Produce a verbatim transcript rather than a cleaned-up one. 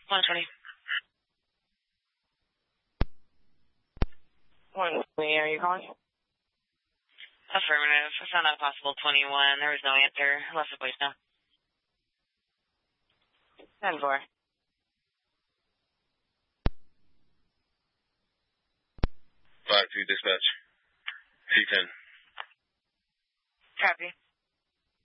one twenty. one twenty, are you calling? Affirmative. I found out possible twenty-one. There was no answer. I left the voicemail. ten four. five two dispatch. C ten. Copy.